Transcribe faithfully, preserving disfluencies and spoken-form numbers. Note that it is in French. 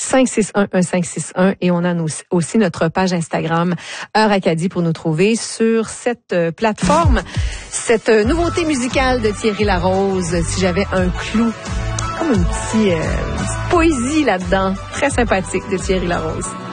cinq six un un cinq six un et on a aussi notre page Instagram Heure Acadie pour nous trouver sur cette euh, plateforme. Cette euh, nouveauté musicale de Thierry Larose, si j'avais un clou, comme une petite, euh, une petite poésie là-dedans, très sympathique de Thierry Larose.